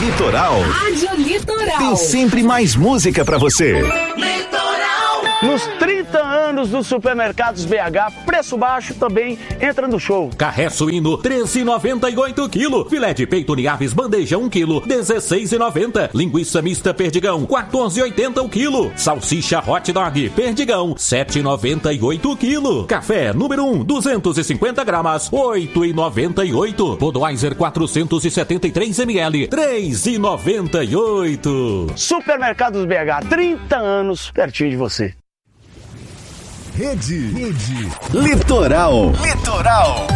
Litoral. Rádio Litoral. Tem sempre mais música pra você. Nos 30 anos dos supermercados BH, preço baixo também entra no show. Carré suíno, 13,98 kg. Filé de peito Niaves, bandeja 1 kg, 16,90. Linguiça mista Perdigão, 14,80 o quilo. Salsicha hot dog, Perdigão, 7,98 kg. Café número 1, 250 gramas, 8,98. Budweiser 473 ml, 3,98. Supermercados BH, 30 anos pertinho de você. Rede Litoral.